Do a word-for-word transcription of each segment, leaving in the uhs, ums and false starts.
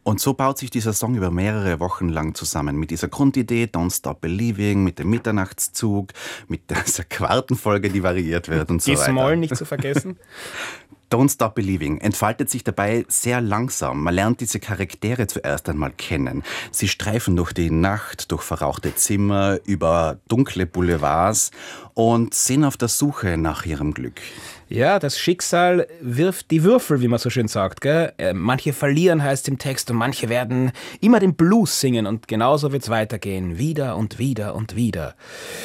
Und so baut sich dieser Song über mehrere Wochen lang zusammen. Mit dieser Grundidee, Don't Stop Believing, mit dem Mitternachtszug, mit dieser Quartenfolge, die variiert wird und so weiter. G-Moll nicht zu vergessen. Don't Stop Believing entfaltet sich dabei sehr langsam. Man lernt diese Charaktere zuerst einmal kennen. Sie streifen durch die Nacht, durch verrauchte Zimmer, über dunkle Boulevards und sind auf der Suche nach ihrem Glück. Ja, das Schicksal wirft die Würfel, wie man so schön sagt. Gell? Manche verlieren, heißt im Text, und manche werden immer den Blues singen. Und genauso wird's weitergehen. Wieder und wieder und wieder.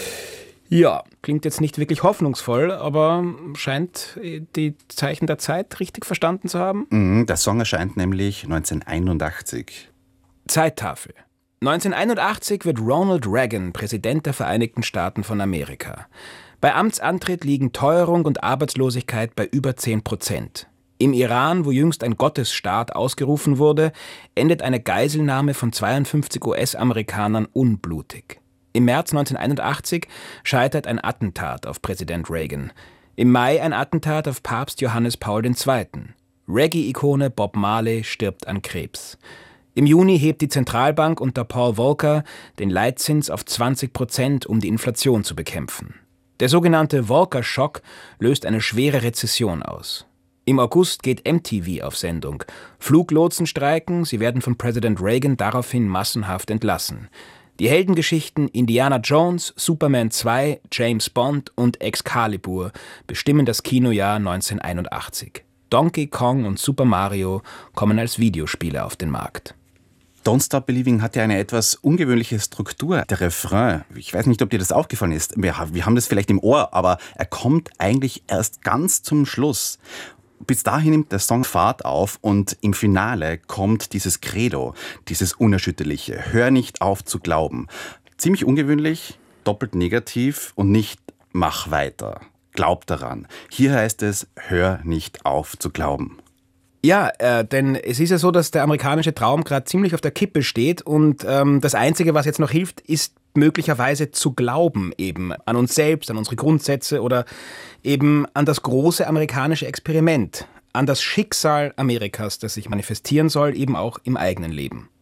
Ja, klingt jetzt nicht wirklich hoffnungsvoll, aber scheint die Zeichen der Zeit richtig verstanden zu haben. Mhm, der Song erscheint nämlich neunzehnhunderteinundachtzig. Zeittafel. neunzehnhunderteinundachtzig wird Ronald Reagan Präsident der Vereinigten Staaten von Amerika. Bei Amtsantritt liegen Teuerung und Arbeitslosigkeit bei über zehn Prozent. Im Iran, wo jüngst ein Gottesstaat ausgerufen wurde, endet eine Geiselnahme von zweiundfünfzig U S-Amerikanern unblutig. Im März neunzehnhunderteinundachtzig scheitert ein Attentat auf Präsident Reagan. Im Mai ein Attentat auf Papst Johannes Paul der Zweite. Reggae-Ikone Bob Marley stirbt an Krebs. Im Juni hebt die Zentralbank unter Paul Volcker den Leitzins auf zwanzig Prozent, um die Inflation zu bekämpfen. Der sogenannte Volcker-Schock löst eine schwere Rezession aus. Im August geht M T V auf Sendung. Fluglotsen streiken, sie werden von Präsident Reagan daraufhin massenhaft entlassen. Die Heldengeschichten Indiana Jones, Superman zwei, James Bond und Excalibur bestimmen das Kinojahr neunzehnhunderteinundachtzig. Donkey Kong und Super Mario kommen als Videospiele auf den Markt. Don't Stop Believing hat ja eine etwas ungewöhnliche Struktur. Der Refrain, ich weiß nicht, ob dir das aufgefallen ist, wir, wir haben das vielleicht im Ohr, aber er kommt eigentlich erst ganz zum Schluss. Bis dahin nimmt der Song Fahrt auf und im Finale kommt dieses Credo, dieses Unerschütterliche. Hör nicht auf zu glauben. Ziemlich ungewöhnlich, doppelt negativ und nicht mach weiter. Glaub daran. Hier heißt es, hör nicht auf zu glauben. Ja, äh, denn es ist ja so, dass der amerikanische Traum gerade ziemlich auf der Kippe steht und ähm, das Einzige, was jetzt noch hilft, ist möglicherweise zu glauben eben an uns selbst, an unsere Grundsätze oder eben an das große amerikanische Experiment, an das Schicksal Amerikas, das sich manifestieren soll, eben auch im eigenen Leben.